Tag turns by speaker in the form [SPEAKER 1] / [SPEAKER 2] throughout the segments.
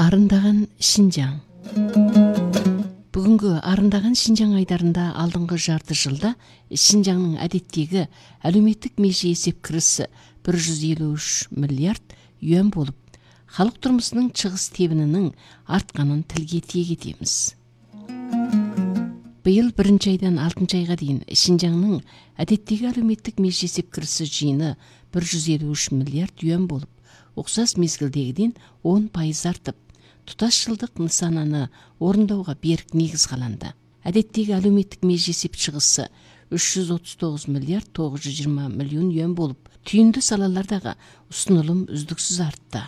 [SPEAKER 1] Арындаган Шинжаң. Бүгүнкү Арындаган Шинжаң айдарында алдыңкы жарты жылда Шинжаңдын адеттеги әлеуметтик меже эсеп кирisi 153 миллиард юан болуп, халык турмусунун чыгыс тебининин артканын тилге тиек этебиз. Быйыл 1-айдан 6-айга дейин Шинжаңдын адеттеги әлеуметтик меже эсеп кирisi жыйыны 153 миллиард юан болуп, окшош мезгилдегиден 10% артып, туташ жылдык нысананы орундоого берк негиз каланды. Адеттеги әлеуметтик меже эсеп чыгысы 339 миллиард 920 миллион юан болуп, түйүндүү салалардагы усунулум үздүксүз артты.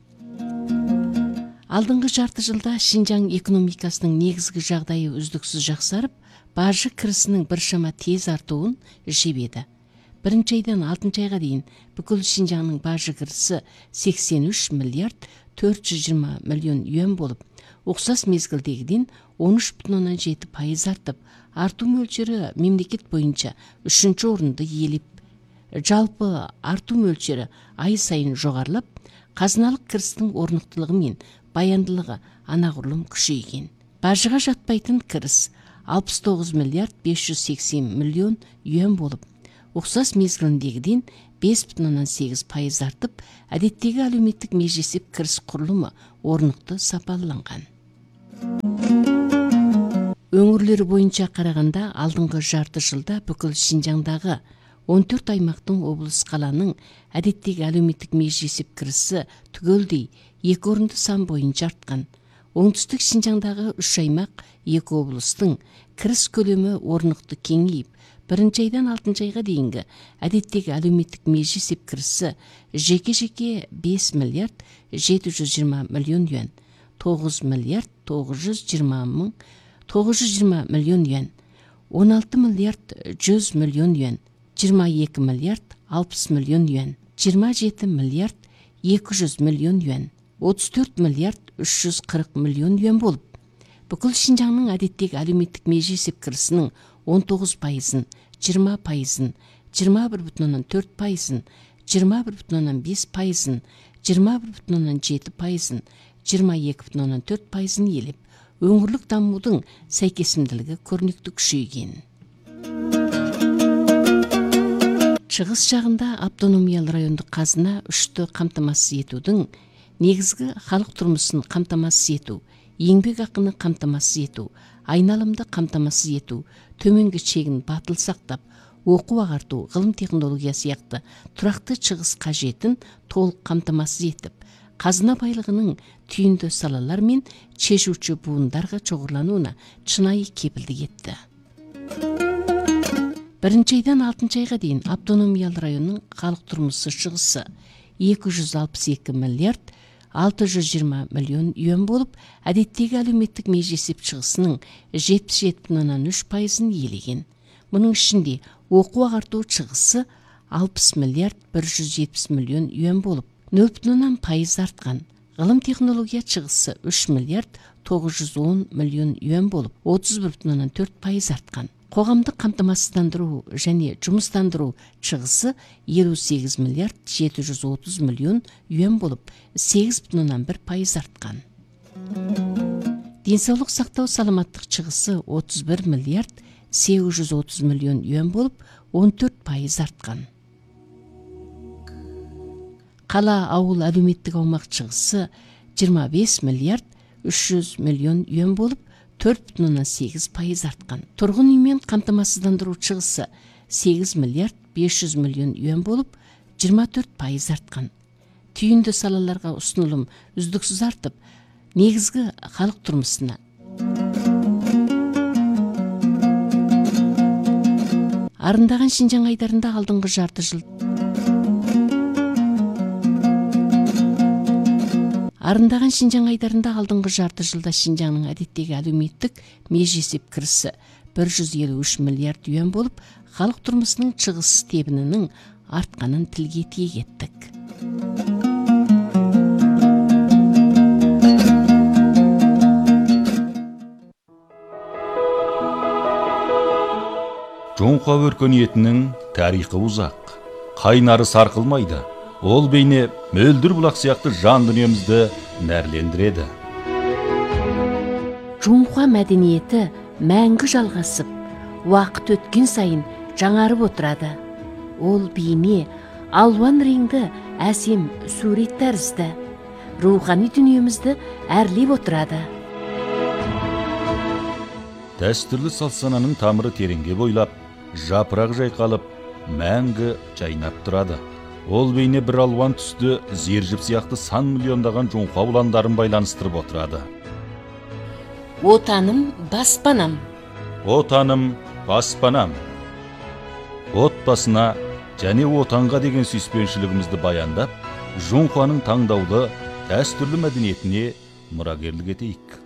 [SPEAKER 1] Алдыңкы жарты жылда Шинжаң экономикасынын негизги жагдайы үздүксүз жаксарып, бажы кирисинин бир шама тез артуун жебеди. 1-айдан 6-айга дейин бүкүл Шинжаңдын бажы кирisi 83 миллиард 420 миллион юан болуп, окшош мезгилдегиден 13,7% артып, артуу мөлчөрү мамлекет боюнча 3-чү орунду ээлеп, жалпы артуу мөлчөрү ай сайын жогорулап, казыналык кирисинин орнуктуулугу менен баяндылыгы анагурлум күчөйгөн. Бажыга жатпайтын кирис 69 миллиард 580 миллион юан болуп, окшош мезгилдегиден 5,8% артып, адеттеги әлеуметтик меже эсеп кирис курулуму орнуктуу сапаланган. Өңүрлөрү боюнча караганда алдыңкы жарты жылда бүкүл Шинжаңдагы 14 аймактын облус каланын адеттеги әлеуметтик меже эсеп кирisi түгөлдөй 2 орунду сан боюнча арткан. Оңтүстүк Шинжаңдагы 3 аймак 2 облустун кирис көлөмү орнуктуу кеңейип, 1-айдан 6-айга дейинги адеттеги әлеуметтик меже эсеп кирisi жеке-жеке 5 миллиард 720 миллион юан, 9 миллиард 920 миллион юан, 16 миллиард 100 миллион юан, 22 миллиард 60 миллион юан, 27 миллиард 200 миллион юан, 34 миллиард 340 миллион юан болуп, бүкүл Шинжаңдын адеттеги әлеуметтик меже эсеп кирисинин 19%, 20%, 21,4%, 21,5%, 21,7%, 22,4% ээлеп, өңүрлүк дамуудун сайкесимдилиги көрүнүктүү күчөйгөн. Чыгыс жагында автономиялык райондук казына үчтө камтамасыз этүүдүн негизги халык турмусун камтамасыз этүү, еңбек акыны камтамасыз этүү, айналымды камтамасыз этүү, төмөнгү чегин батыл сактап, окуу агартуу, гылым технология сыяктуу турактуу чыгыс кажетин толук камтамасыз этип, казына байлыгынын түйүндүү салалар менен чечүүчү буундарга чогуланууна чынайы кепилдик этти. 1-айдан 6-айга дейин автономиялык райондун халык турмусу чыгысы 262 миллиард 620 миллион юан болуп, адеттеги әлеуметтик меже эсеп чыгысынын 77,3%-ын ээлеген. Мунун ичинде окуу агартуу чыгысы 60 миллиард 170 миллион юан болуп, 0,% арткан. Гылым технология чыгысы 3 миллиард 910 миллион юан болуп, 31,4% арткан. Коомдук камтамасыздандыруу жана жумуштандыруу чыгысы 58 миллиард 730 миллион юан болуп, 8,1% арткан. Ден соолук сактоо саламаттык чыгысы 31 миллиард 830 миллион юан болуп, 14% арткан. Кала ауыл әлеуметтик аумак чыгысы 25 миллиард 300 миллион юан болуп, 4,8% арткан. Тургун үй менен камтамасыздандыруу чыгысы 8 миллиард 500 миллион юан болуп, 24% арткан. Түйүндүү салаларга усунулум үздүксүз артып, негизги халык турмусуна Арындаган Шинжаң айдарында алдыңкы жарты жыл Арындаган Шинжаң айдарында алдыңкы жарты жылда Шинжаңдын адеттеги әлеуметтик меже эсеп кирisi 153 миллиард юан болуп, халык турмусунун чыгыс тебининин артканын тилге тиек эттик.
[SPEAKER 2] Жоңко өркөниетинин тарыхы узак, кайнары саркылмайды. Ол бейне мөлдүр булак сыяктуу жан дүниемизди нәрлендиреді.
[SPEAKER 1] жуңхуа мәдениеті мәңгі жалғасып, уақыт өткен сайын жаңарып отырады. Ол бейне алуан реңді әсем сурет тәрізді, рухани дүниемізді әрлеп отырады.
[SPEAKER 2] Дәстүрлі салт-сананың тамыры тереңге бойлап, жапырақ жайқалып, мәңгі жайнап тұрады. Ол бейне бір алуан түсті зержіп сияқты сан миллиондаған жуңхуа ұландарын байланыстырып отырады.
[SPEAKER 1] Отаным, баспанам.
[SPEAKER 2] Отаным, баспанам. Отбасына және отанға деген сүйіспеншілігімізді баяндап, жуңхуаның таңдаулы дәстүрлі мәдениетіне мұрагерлік етейік.